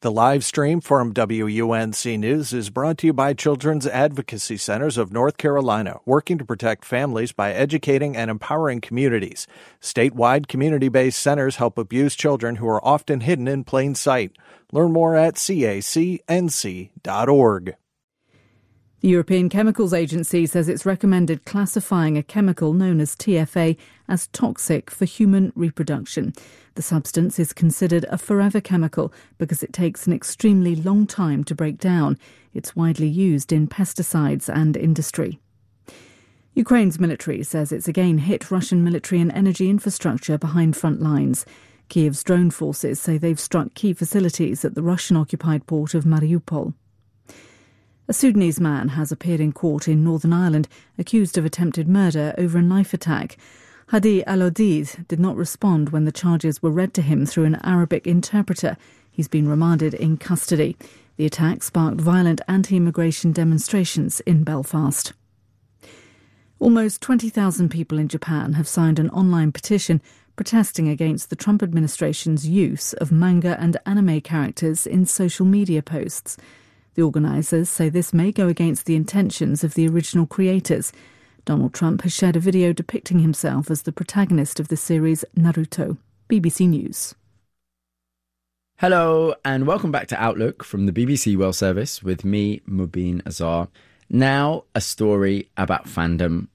The live stream from WUNC News is brought to you by Children's Advocacy Centers of North Carolina, working to protect families by educating and empowering communities. Statewide community-based centers help abused children who are often hidden in plain sight. Learn more at cacnc.org. The European Chemicals Agency says it's recommended classifying a chemical known as TFA as toxic for human reproduction. The substance is considered a forever chemical because it takes an extremely long time to break down. It's widely used in pesticides and industry. Ukraine's military says it's again hit Russian military and energy infrastructure behind front lines. Kiev's drone forces say they've struck key facilities at the Russian-occupied port of Mariupol. A Sudanese man has appeared in court in Northern Ireland accused of attempted murder over a knife attack. Hadi Al-Odid did not respond when the charges were read to him through an Arabic interpreter. He's been remanded in custody. The attack sparked violent anti-immigration demonstrations in Belfast. Almost 20,000 people in Japan have signed an online petition protesting against the Trump administration's use of manga and anime characters in social media posts. The organisers say this may go against the intentions of the original creators. Donald Trump has shared a video depicting himself as the protagonist of the series Naruto. BBC News. Hello and welcome back to Outlook from the BBC World Service with me, Mubin Azar. Now a story about fandom.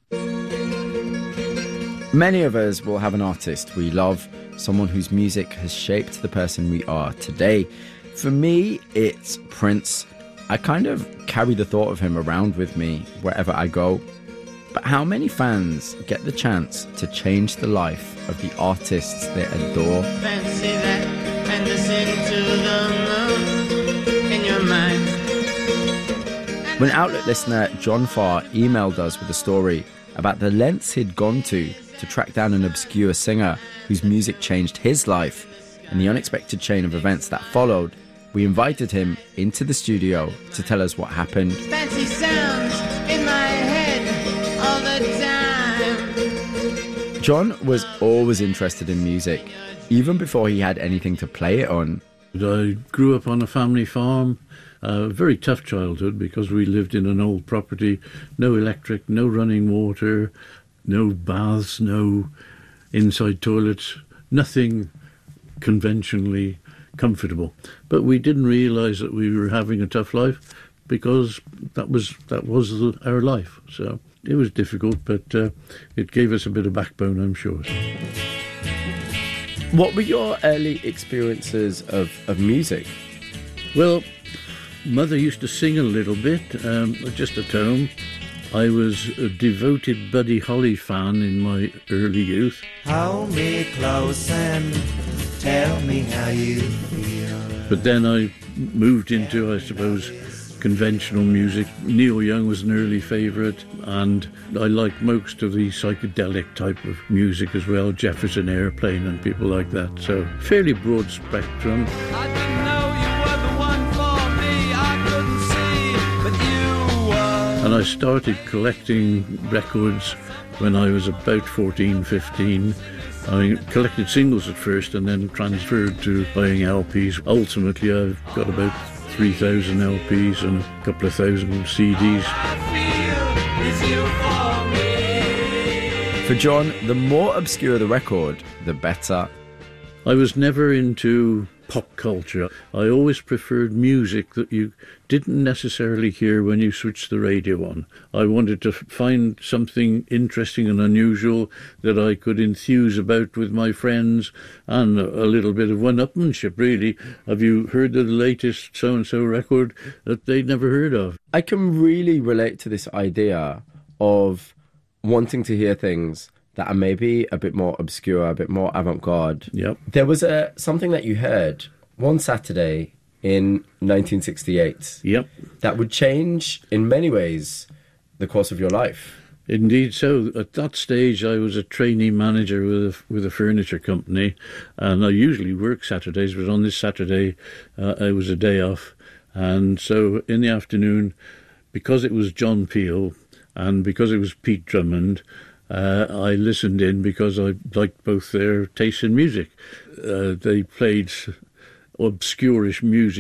Many of us will have an artist we love, someone whose music has shaped the person we are today. For me, it's Prince. I kind of carry the thought of him around with me wherever I go. But how many fans get the chance to change the life of the artists they adore? Fancy that and listen to the moon in your mind. When Outlook listener John Farr emailed us with a story about the lengths he'd gone to track down an obscure singer whose music changed his life and the unexpected chain of events that followed, we invited him into the studio to tell us what happened. Fancy sounds in my head all the time. John was always interested in music, even before he had anything to play it on. I grew up on a family farm. A very tough childhood because we lived in an old property, no electric, no running water, no baths, no inside toilets, nothing conventionally comfortable. But we didn't realise that we were having a tough life because that was our life. So it was difficult, but it gave us a bit of backbone, I'm sure. What were your early experiences of music? Well, Mother used to sing a little bit, just at home. I was a devoted Buddy Holly fan in my early youth. Hold me close and tell me how you feel. But then I moved into, I suppose, conventional music. Neil Young was an early favourite, and I liked most of the psychedelic type of music as well, Jefferson Airplane and people like that. So fairly broad spectrum. I didn't know you were the one for me. I couldn't see, but you were. And I started collecting records when I was about 14, 15. I collected singles at first and then transferred to buying LPs. Ultimately, I've got about 3,000 LPs and a couple of thousand CDs. For John, the more obscure the record, the better. I was never into pop culture. I always preferred music that you didn't necessarily hear when you switched the radio on. I wanted to find something interesting and unusual that I could enthuse about with my friends, and a little bit of one-upmanship, really. Have you heard of the latest so-and-so record that they'd never heard of? I can really relate to this idea of wanting to hear things that are maybe a bit more obscure, a bit more avant-garde. Yep. There was something that you heard one Saturday in 1968. Yep. That would change, in many ways, the course of your life. Indeed so. At that stage, I was a trainee manager with a furniture company, and I usually work Saturdays, but on this Saturday, it was a day off. And so in the afternoon, because it was John Peel and because it was Pete Drummond, I listened in because I liked both their taste in music. They played obscurish music